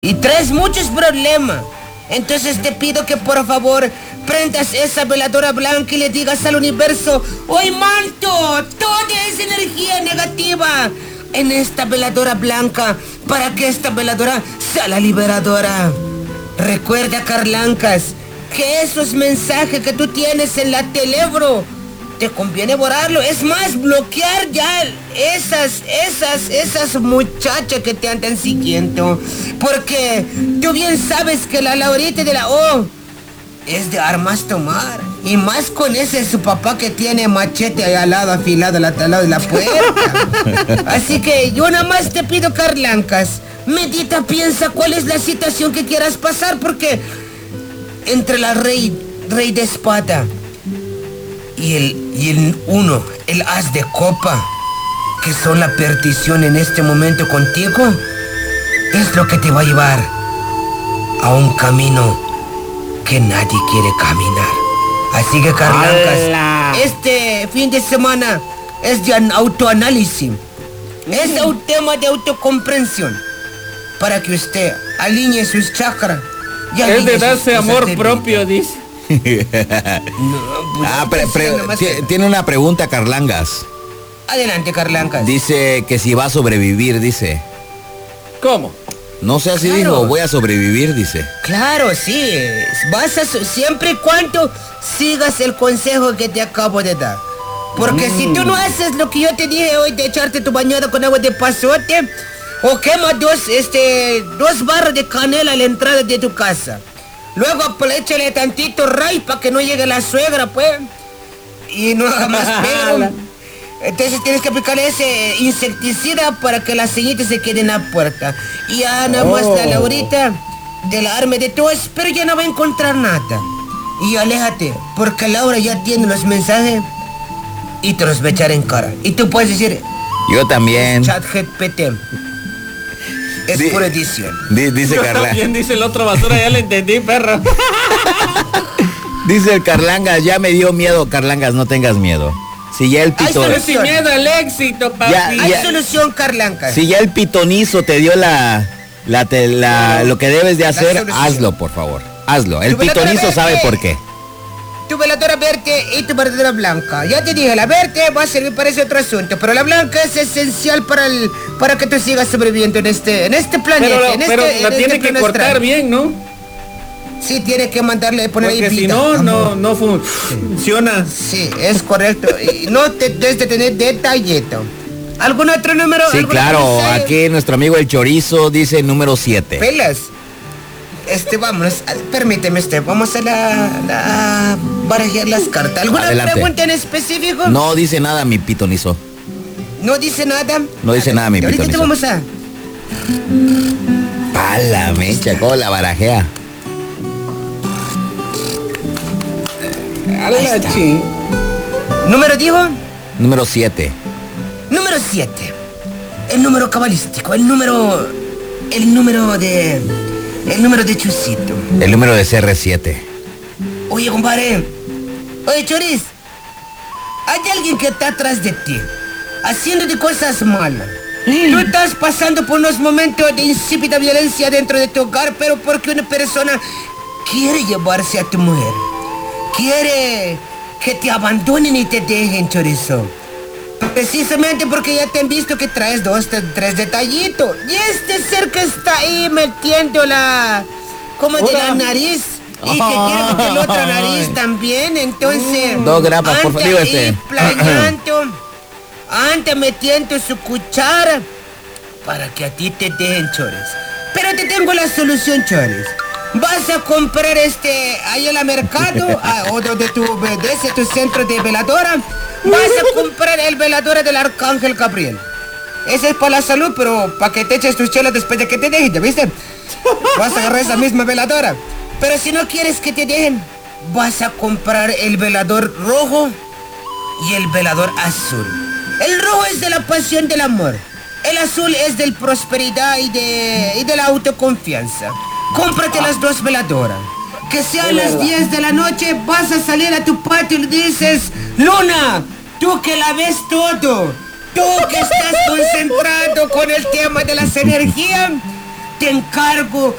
y traes muchos problemas. Entonces te pido que por favor prendas esa veladora blanca y le digas al universo: hoy manto toda esa energía negativa en esta veladora blanca para que esta veladora sea la liberadora. Recuerda, Carlancas, que esos mensajes que tú tienes en la telebro te conviene borrarlo. Es más, bloquear ya esas muchachas que te andan siguiendo. Porque tú bien sabes que la Laurita de la O es de armas tomar. Y más con ese su papá que tiene machete ahí al lado, afilado al lado de la puerta. Así que yo nada más te pido, Carlancas, medita, piensa cuál es la situación que quieras pasar, porque entre la rey de espada y el as de copa, que son la perdición en este momento contigo, es lo que te va a llevar a un camino que nadie quiere caminar. Así que, Carlancas, este fin de semana es de autoanálisis, es un tema de autocomprensión, para que usted alinee sus chakras. Es de darse amor propio, dice. Tiene una pregunta, Carlangas. Adelante, Carlancas. Dice que si va a sobrevivir, dice. ¿Cómo? No sé, así dijo, voy a sobrevivir, dice. Claro, sí. Siempre y cuando sigas el consejo que te acabo de dar. Porque si tú no haces lo que yo te dije hoy de echarte tu bañada con agua de pasote, o quema dos barras de canela a la entrada de tu casa, luego échale tantito ray para que no llegue la suegra, pues, y no haga más pelo. Entonces tienes que aplicarle ese insecticida para que las ceñitas se queden a la puerta. Y ya nada más la Laurita de la arma de todos, pero ya no va a encontrar nada. Y aléjate, porque Laura ya tiene los mensajes y te los va a echar en cara. Y tú puedes decir: yo también. ChatGPT. Es por edición. Dice Carla. También dice el otro basura, ya le entendí, perro. Dice el Carlangas, ya me dio miedo. Carlangas, no tengas miedo. Si ya el pitón... Hay sin miedo al éxito, papi. Hay solución, Carlancas. Si ya el pitonizo te dio lo que debes de hacer, hazlo, por favor. Hazlo. El pitonizo sabe por qué. Tu veladora verde y tu veladora blanca. Ya te dije, la verde va a servir para ese otro asunto, pero la blanca es esencial para que tú sigas sobreviviendo en este planeta. Pero la tiene que cortar bien, ¿no? Sí, tiene que mandarle poner ahí. Porque si no funciona. Sí, es correcto. Y no te debes de tener detallito. ¿Algún otro número? Sí, claro. Aquí nuestro amigo el Chorizo dice número 7. Pelas. Vámonos, permíteme, vamos a barajear las cartas. ¿Alguna pregunta en específico? No dice nada, mi pitonizo. ¿No dice nada? No dice nada, mi pitonizo. Ahorita te vamos a... Pala, mecha, ¿cómo la barajea? ¿Número dijo? Número 7. Número 7. El número cabalístico, el número de Chusito. El número de CR7. Oye, compadre. Oye, Choriz. Hay alguien que está atrás de ti, haciéndote cosas malas. Tú estás pasando por unos momentos de insípida violencia dentro de tu hogar, pero porque una persona quiere llevarse a tu mujer. Quiere que te abandonen y te dejen, Chorizo. Precisamente porque ya te han visto que traes 2, 3 detallitos. Y este ser que está ahí metiendo la nariz. Y que quiere meter la otra nariz también. Entonces... 2 grapas, por favor, planeando. Anda metiendo su cuchara para que a ti te dejen, Chores. Pero te tengo la solución, Chores. Vas a comprar ahí en el mercado, o de tu centro de veladora. Vas a comprar el veladora del Arcángel Gabriel. Ese es para la salud, pero para que te eches tus chelas después de que te dejen, ¿ya viste? Vas a agarrar esa misma veladora. Pero si no quieres que te dejen, vas a comprar el velador rojo y el velador azul. El rojo es de la pasión del amor. El azul es de la prosperidad y de la autoconfianza. Cómprate las 2 veladoras. Que sean las 10 de la noche, vas a salir a tu patio y le dices: Luna, tú que la ves todo, tú que estás concentrado con el tema de las energías, te encargo